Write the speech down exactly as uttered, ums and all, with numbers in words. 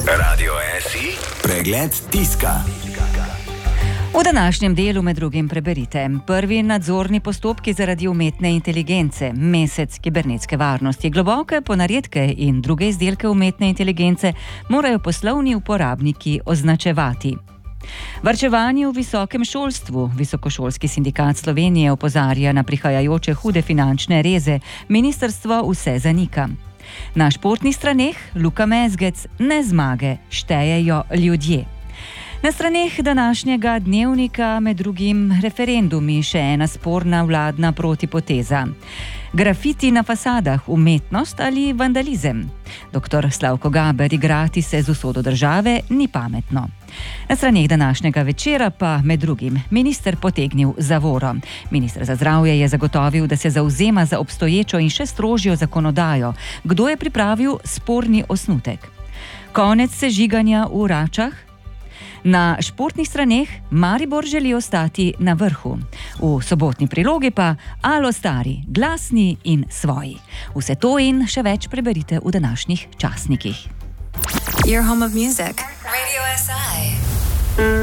Radio S I, pregled tiska. V današnjem delu med drugim preberite: prvi nadzorni postopki zaradi umetne inteligence, mesec kibernetske varnosti, globoke ponaredke in druge izdelke umetne inteligence morajo poslovni uporabniki označevati. Varčevanje v visokem šolstvu. Visokošolski sindikat Slovenije opozarja na prihajajoče hude finančne reze, ministrstvo vse zanika. Na športnih straneh Luka Mezgec: ne zmage, štejejo ljudje. Na straneh današnjega dnevnika med drugim referendumi, še ena sporna vladna protipoteza. Grafiti na fasadah, umetnost ali vandalizem? Doktor Slavko Gaber: igrati se z usodo države ni pametno. Na straneh današnjega večera pa med drugim minister potegnil zavoro. Minister za zdravje je zagotovil, da se zavzema za obstoječo in še strožjo zakonodajo. Kdo je pripravil sporni osnutek? Konec sežiganja v Račah? Na športnih straneh Maribor želi ostati na vrhu. V sobotni prilogi pa Alo stari, glasni in svoji. Vse to in še več preberite v današnjih časnikih. Your home of music. Radio S I.